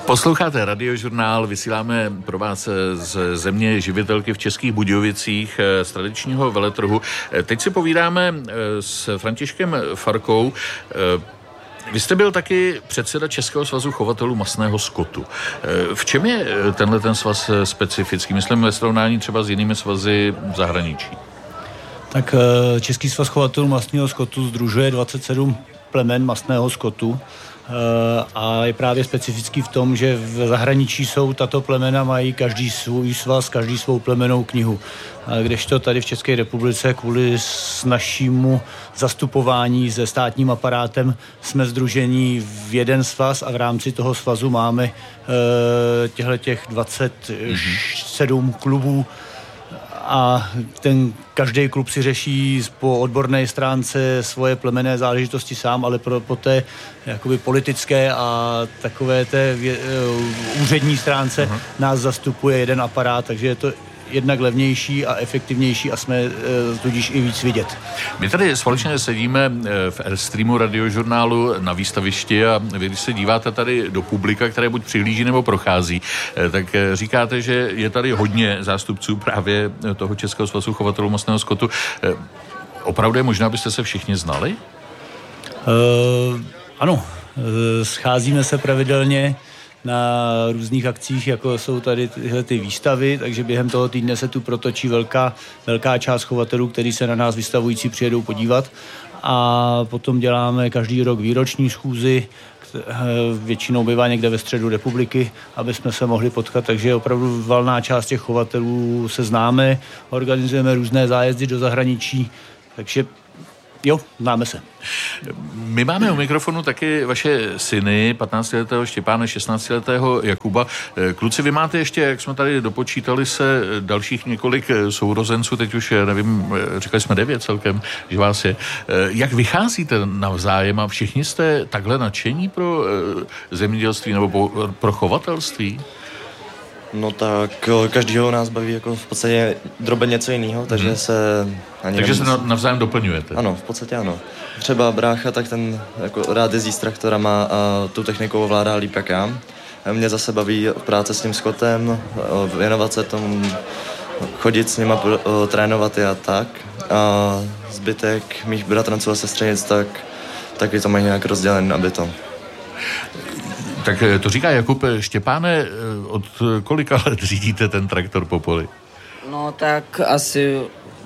Posloucháte Radiožurnál, vysíláme pro vás z země živitelky v Českých Budějovicích z tradičního veletrhu. Teď si povídáme s Františkem Farkou. Vy jste byl taky předseda Českého svazu chovatelů masného skotu. V čem je tenhle ten svaz specifický? Myslím ve srovnání třeba s jinými svazy v zahraničí. Tak Český svaz chovatelů masného skotu sdružuje 27 plemen masného skotu a je právě specifický v tom, že v zahraničí jsou tato plemena, mají každý svůj svaz, každý svou plemennou knihu. Kdežto tady v České republice kvůli našímu zastupování se státním aparátem jsme sdružení v jeden svaz a v rámci toho svazu máme těch 27 klubů a každý klub si řeší po odborné stránce svoje plemenné záležitosti sám, ale po té jakoby politické a takové té úřední stránce nás zastupuje jeden aparát, takže je to jednak levnější a efektivnější a jsme tudíž i víc vidět. My tady společně sedíme v Airstreamu Radiožurnálu na výstavišti a vy, když se díváte tady do publika, které buď přihlíží nebo prochází, tak říkáte, že je tady hodně zástupců právě toho Českého svazu chovatelů masného skotu. Opravdu je možná, abyste se všichni znali? Ano, scházíme se pravidelně na různých akcích, jako jsou tady tyhle ty výstavy, takže během toho týdne se tu protočí velká část chovatelů, kteří se na nás vystavující přijedou podívat a potom děláme každý rok výroční schůzi, většinou bývá někde ve středu republiky, aby jsme se mohli potkat, takže opravdu valná část těch chovatelů se známe, organizujeme různé zájezdy do zahraničí, takže jo, známe se. My máme u mikrofonu taky vaše syny, 15letého Štěpána, 16letého Jakuba. Kluci, vy máte ještě, jak jsme tady dopočítali se, dalších několik sourozenců, teď už nevím, říkali jsme 9 celkem, že vás je. Jak vycházíte navzájem a všichni jste takhle nadšení pro zemědělství nebo pro chovatelství? No tak každýho nás baví jako v podstatě drobně něco jiného, takže se... Takže se navzájem doplňujete? Ano, v podstatě ano. Třeba brácha, tak ten jako rád jezdí s traktorama a tu technikou ovládá líp jak já. Mě zase baví práce s tím skotem, věnovat se tomu, chodit s nima, trénovat je a tak. A zbytek mých bratranců a sestřenic, tak taky to mají nějak rozdělen, aby to... Tak to říká Jakub. Štěpáne, od kolika let řídíte ten traktor po poli? No tak asi,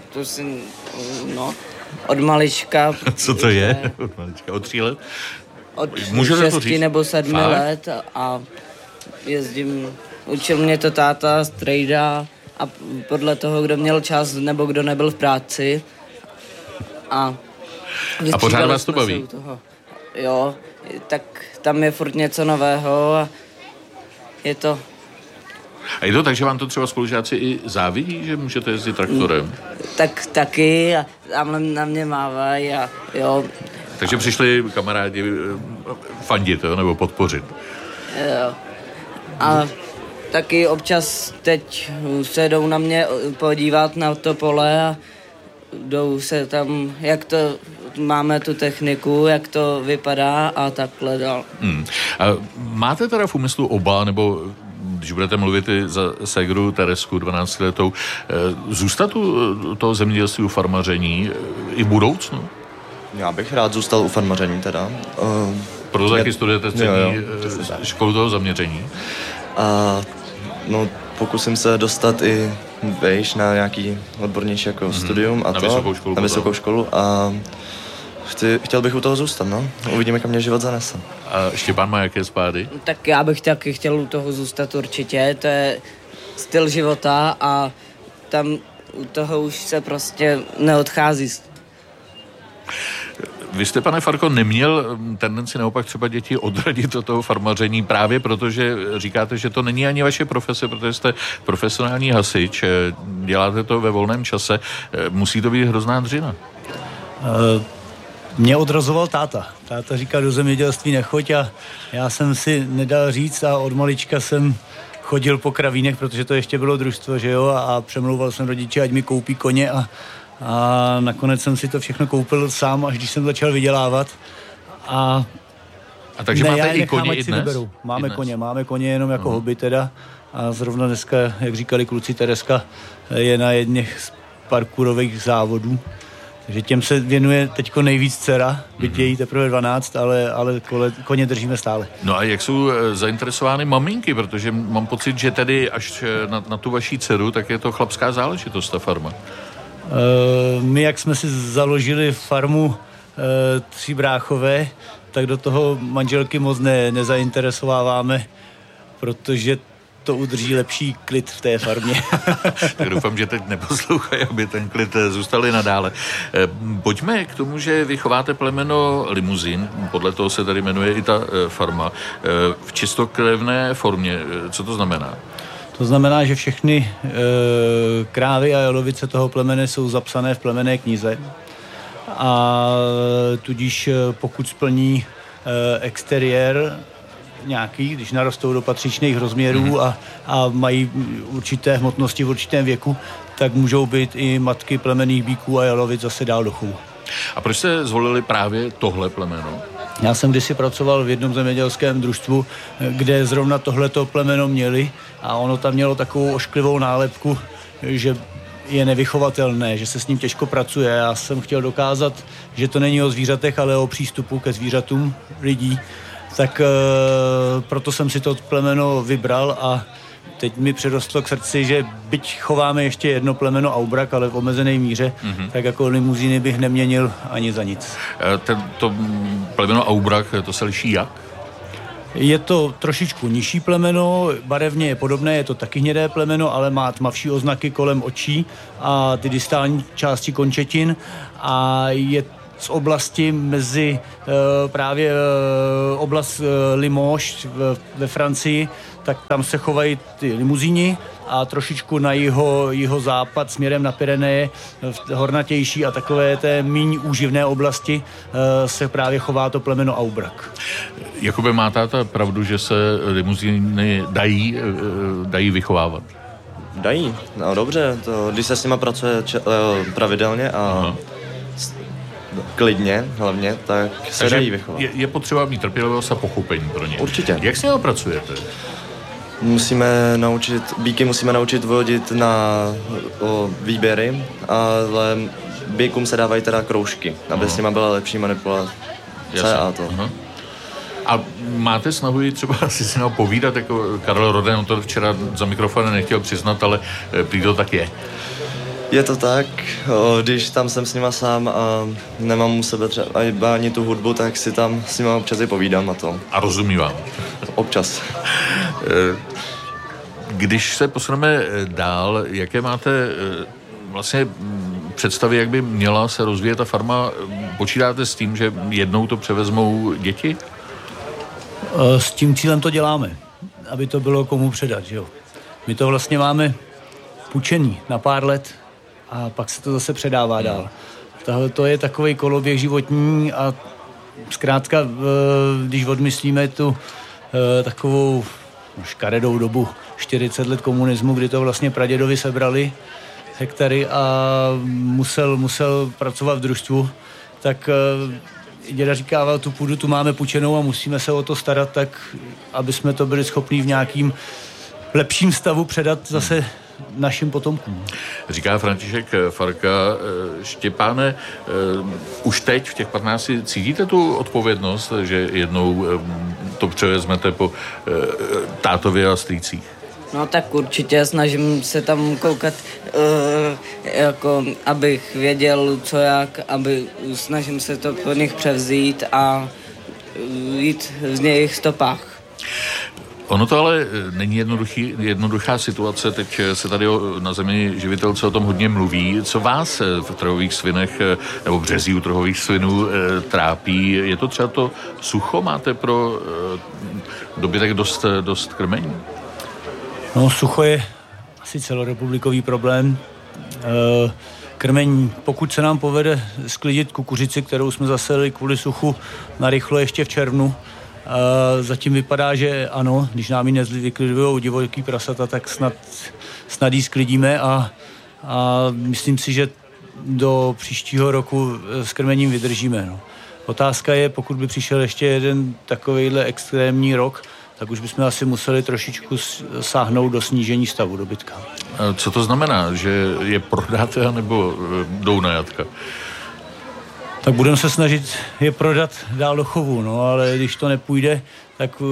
od malička. Co to je? Od malička, od 3 let? Od 6 nebo 7 let a jezdím, učil mě to táta, strejda a podle toho, kdo měl čas nebo kdo nebyl v práci. A pořád vás to baví? Jo, tak tam je furt něco nového a je to... A je to tak, že vám to třeba spolužáci i závidí, že můžete jezdit traktorem? Tak taky a tamhle na mě mávají a jo. Takže přišli kamarádi fandit, jo, nebo podpořit? Jo. A taky občas teď se jdou na mě podívat na to pole a jdou se tam, jak to máme tu techniku, jak to vypadá a takhle dál. A máte teda v úmyslu oba, nebo když budete mluvit i za ségru Teresku, 12letou, zůstat u toho zemědělství, u farmaření i v budoucnu? Já bych rád zůstal u farmaření teda. Proto taky studujete střední školu toho zaměření? A no, pokusím se dostat i vejš na nějaký odbornější jako studium a na vysokou školu a chtěl bych u toho zůstat, no. Uvidíme, kam mě život zanese. A Štěpán má jaké spády? Tak já bych taky chtěl u toho zůstat určitě, to je styl života a tam u toho už se prostě neodchází. Vy jste, pane Farko, neměl tendenci naopak třeba děti odradit od toho farmaření právě protože říkáte, že to není ani vaše profese, protože jste profesionální hasič, děláte to ve volném čase, musí to být hrozná dřina. Mě odrazoval táta. Táta říkal, do zemědělství nechoď a já jsem si nedal říct a od malička jsem chodil po kravínech, protože to ještě bylo družstvo, že jo, a přemlouval jsem rodiče, ať mi koupí koně a nakonec jsem si to všechno koupil sám, až když jsem začal vydělávat. A A takže ne, máte i koně i si dnes? Vyberou. Máme koně jenom jako hobby teda. A zrovna dneska, jak říkali kluci, Tereska je na jedných z parkourových závodů. Takže těm se věnuje teďko nejvíc dcera, byť je jí teprve 12, ale koně držíme stále. No a jak jsou zainteresovány maminky, protože mám pocit, že tedy až na tu vaší dceru, tak je to chlapská záležitost, ta farma. My, jak jsme si založili farmu Tři bráchové, tak do toho manželky moc nezainteresováváme, protože to udrží lepší klid v té farmě. Tak doufám, že teď neposlouchají, aby ten klid zůstal i nadále. Pojďme k tomu, že vy chováte plemeno limuzín, podle toho se tady jmenuje i ta farma, v čistokrevné formě. Co to znamená? To znamená, že všechny krávy a jalovice toho plemene jsou zapsané v plemenné knize a tudíž pokud splní exteriér nějaký, když narostou do patřičných rozměrů a mají určité hmotnosti v určitém věku, tak můžou být i matky plemenných bíků a jalovic zase dál do chovu. A proč jste zvolili právě tohle plemeno? Já jsem kdysi pracoval v jednom zemědělském družstvu, kde zrovna tohleto plemeno měli a ono tam mělo takovou ošklivou nálepku, že je nevychovatelné, že se s ním těžko pracuje. Já jsem chtěl dokázat, že to není o zvířatech, ale o přístupu ke zvířatům lidí. Tak proto jsem si to plemeno vybral a teď mi přirostlo k srdci, že byť chováme ještě jedno plemeno Aubrak, ale v omezené míře, tak jako limuzíny bych neměnil ani za nic. To plemeno Aubrak, to se liší jak? Je to trošičku nižší plemeno, barevně je podobné, je to taky hnědé plemeno, ale má tmavší oznaky kolem očí a ty distální části končetin a je z oblasti mezi právě oblast Limoges ve Francii, tak tam se chovají ty limuzíni a trošičku na jeho západ směrem na Pyreneje, hornatější a takové té míň úživné oblasti se právě chová to plemeno Aubrak. Jakube, má táta pravdu, že se limuzíny dají vychovávat? Dají, no dobře, když se s nima pracuje pravidelně a klidně hlavně, tak se dají vychovat. Je potřeba mít trpělivost a pochopení pro ně. Určitě. Jak s nimi pracujete? Bíky musíme naučit vodit na výběry, ale bíkům se dávají teda kroužky, aby s nima byla lepší manipulace. Jasně. A to. A máte snahu i třeba si s ním povídat, jako Karel Roden, on to včera za mikrofonem nechtěl přiznat, ale prý to tak je. Je to tak, když tam jsem s nima sám a nemám u sebe třeba ani tu hudbu, tak si tam s nima občas i povídám a to. A rozumí vám? Občas. Když se posuneme dál, jaké máte vlastně představy, jak by měla se rozvíjet ta farma? Počítáte s tím, že jednou to převezmou děti? S tím cílem to děláme, aby to bylo komu předat, že jo. My to vlastně máme půjčený na pár let a pak se to zase předává dál. To je takovej koloběh životní a zkrátka, když odmyslíme tu takovou škaredou dobu 40 let komunismu, kdy to vlastně pradědovi sebrali hektary a musel pracovat v družstvu, tak děda říkával, tu půdu tu máme půjčenou a musíme se o to starat tak, aby jsme to byli schopní v nějakým lepším stavu předat zase našim potomkům. Říká František Farka. Štěpáne, už teď v těch 15 cítíte tu odpovědnost, že jednou to převezmete po tátově a strýcích? No tak určitě snažím se tam koukat, jako abych věděl co jak, snažím se to po nich převzít a jít v jejich stopách. Ono to ale není jednoduchá situace, teď se tady na Zemi živitelce o tom hodně mluví. Co vás v trhových svinech nebo březí u trhových svinů trápí? Je to třeba to sucho? Máte pro dobytek dost krmení? No, sucho je asi celorepublikový problém. Krmení, pokud se nám povede sklidit kukuřici, kterou jsme zaseli kvůli suchu narychlo ještě v červnu, zatím vypadá, že ano, když nám ji nevyklidujou divoký prasata, tak snad ji sklidíme a myslím si, že do příštího roku s krmením vydržíme. No. Otázka je, pokud by přišel ještě jeden takovejhle extrémní rok, tak už bychom asi museli trošičku sáhnout do snížení stavu dobytka. Co to znamená, že je prodáte nebo jdou na jatka? Tak budeme se snažit je prodat dál do chovu, no, ale když to nepůjde, tak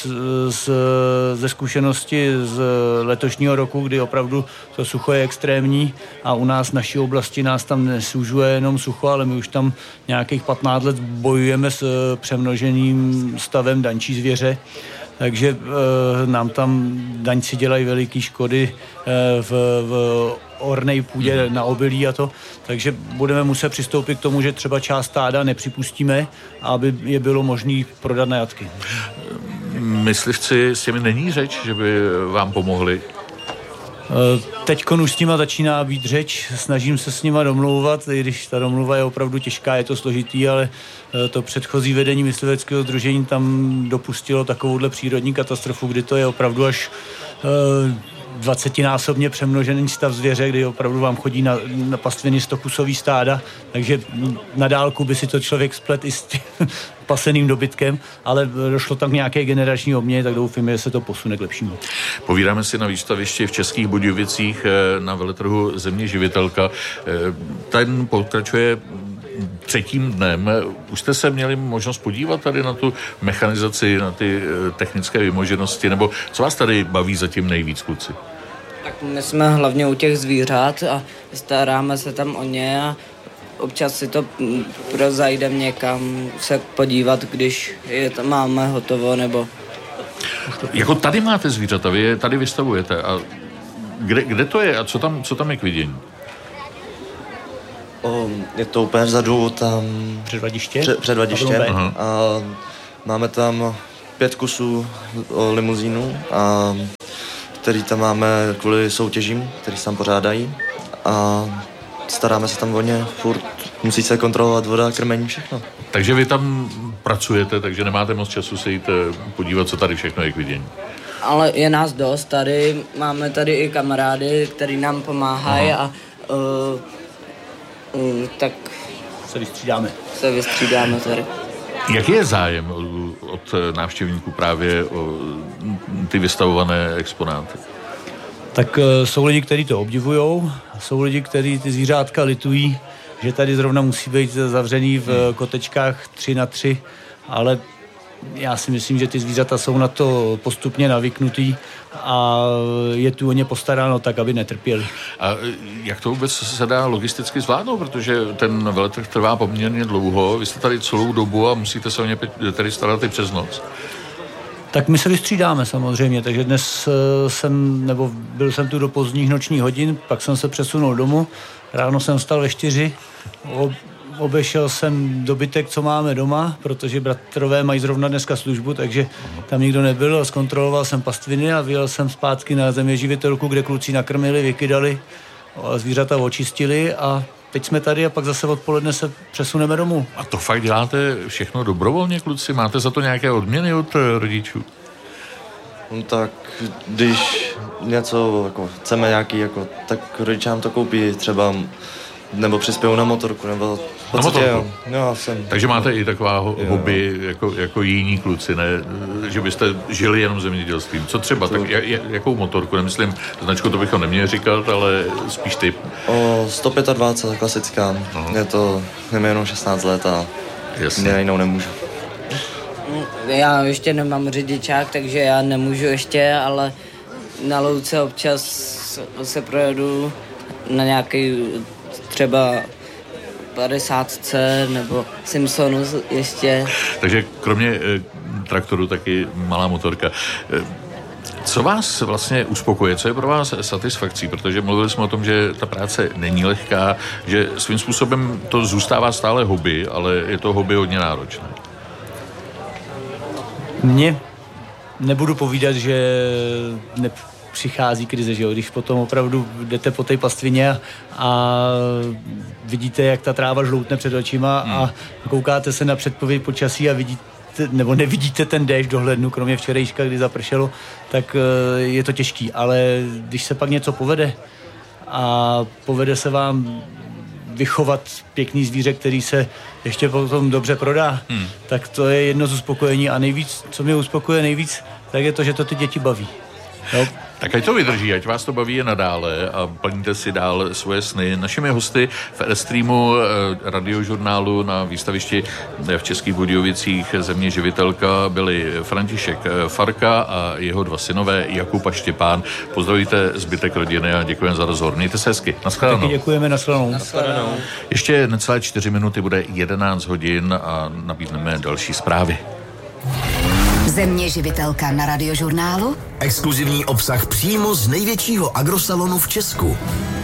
ze zkušenosti z letošního roku, kdy opravdu to sucho je extrémní a u nás v naší oblasti nás tam nesúžuje jenom sucho, ale my už tam nějakých 15 let bojujeme s přemnoženým stavem dančí zvěře, takže nám tam daňci dělají veliké škody v ornej půdě na obilí a to, takže budeme muset přistoupit k tomu, že třeba část stáda nepřipustíme, aby je bylo možné prodat na jatky. Myslivci, s těmi není řeč, že by vám pomohli? Teďko už s nima začíná být řeč, snažím se s nima domlouvat, i když ta domluva je opravdu těžká, je to složitý, ale to předchozí vedení mysliveckého sdružení tam dopustilo takovouhle přírodní katastrofu, kdy to je opravdu až 20násobně přemnožený stav zvěře, kdy opravdu vám chodí na pastviny 100kusový stáda, takže na dálku by si to člověk splet i s tím paseným dobytkem, ale došlo tam k nějaké generační obměně, tak doufíme, že se to posune k lepšímu. Povídáme si na výstavišti v Českých Budějovicích na veletrhu Země živitelka. Ten pokračuje 3. dnem. Už jste se měli možnost podívat tady na tu mechanizaci, na ty technické vymoženosti, nebo co vás tady baví zatím nejvíc, kluci? Tak my jsme hlavně u těch zvířat a staráme se tam o ně a občas si to prozajdem někam se podívat, když je to máme hotovo, nebo... Jako tady máte zvířata, vy je tady vystavujete a kde to je a co tam je k vidění? Je to úplně vzadu, tam... Předvadiště? Předvadiště. A máme tam 5 kusů limuzínu, který tam máme kvůli soutěžím, který se tam pořádají. A staráme se tam o ně furt. Musí se kontrolovat voda, krmení, všechno. Takže vy tam pracujete, takže nemáte moc času se jít podívat, co tady všechno je k vidění. Ale je nás dost tady, máme tady i kamarády, který nám pomáhají a tak se vystřídáme tady. Jaký je zájem od návštěvníků právě o ty vystavované exponáty? Tak jsou lidi, kteří to obdivujou, jsou lidi, kteří ty zvířátka litují, že tady zrovna musí být zavřený v kotečkách 3x3, ale já si myslím, že ty zvířata jsou na to postupně navyknutý a je tu o ně postaráno tak, aby netrpěli. A jak to vůbec se dá logisticky zvládnout, protože ten veletrh trvá poměrně dlouho, vy jste tady celou dobu a musíte se o ně tady starat i přes noc? Tak my se vystřídáme samozřejmě, takže dnes byl jsem tu do pozdních nočních hodin, pak jsem se přesunul domů, ráno jsem vstal ve 4, obešel jsem dobytek, co máme doma, protože bratrové mají zrovna dneska službu, takže tam nikdo nebyl a zkontroloval jsem pastviny a vyjel jsem zpátky na Země živitelku, kde kluci nakrmili, vykydali, zvířata očistili a teď jsme tady a pak zase odpoledne se přesuneme domů. A to fakt děláte všechno dobrovolně, kluci? Máte za to nějaké odměny od rodičů? No tak, když něco jako, chceme nějaký, tak rodiče nám to koupí třeba, nebo přispějou na motorku, nebo v podstatě, jo. Já jsem. Takže máte i taková hobby jako jiní kluci, ne? Že byste žili jenom zemědělstvím. Co třeba? Tak jakou motorku? Nemyslím, značku to bychom neměli říkat, ale spíš typ. 125 klasická. Je to jenom 16 let a mě jinou nemůžu. Já ještě nemám řidičák, takže já nemůžu ještě, ale na louce občas se projedu na nějaký třeba 50 nebo Simpsonu ještě. Takže kromě traktoru taky malá motorka. Co vás vlastně uspokojuje? Co je pro vás satisfakcí? Protože mluvili jsme o tom, že ta práce není lehká, že svým způsobem to zůstává stále hobby, ale je to hobby hodně náročné. Mně nebudu povídat, že přichází krize, že jo? Když potom opravdu jdete po té pastvině a vidíte, jak ta tráva žloutne před očima a koukáte se na předpověď počasí a vidíte, nebo nevidíte ten déšť dohlednu, kromě včerejška, kdy zapršelo, tak je to těžký. Ale když se pak něco povede a povede se vám vychovat pěkný zvíře, který se ještě potom dobře prodá, tak to je jedno z uspokojení a nejvíc, co mě uspokojuje nejvíc, tak je to, že to ty děti baví. Jo? Tak ať to vydrží, ať vás to baví je nadále a plníte si dál svoje sny. Našimi hosty v Airstreamu radiožurnálu na výstavišti v Českých Budějovicích Země živitelka byli František Farka a jeho 2 synové Jakub a Štěpán. Pozdravíte zbytek rodiny a děkujeme za rozhovor. Mějte se hezky. Naschledanou. Taky děkujeme, naschledanou. Ještě necelé 4 minuty bude 11 hodin a nabídneme další zprávy. Země živitelka na radiožurnálu. Exkluzivní obsah přímo z největšího agrosalonu v Česku.